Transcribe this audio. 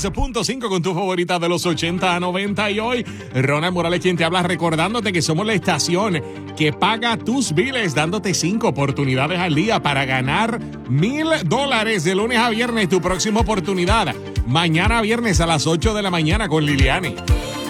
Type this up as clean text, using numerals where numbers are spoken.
96.5 con tu favorita de los 80 a 90. Y hoy, Ronald Morales quien te habla, recordándote que somos la estación que paga tus biles, dándote 5 oportunidades al día para ganar $1,000 de lunes a viernes. Tu próxima oportunidad, mañana viernes a las 8 de la mañana con Liliani.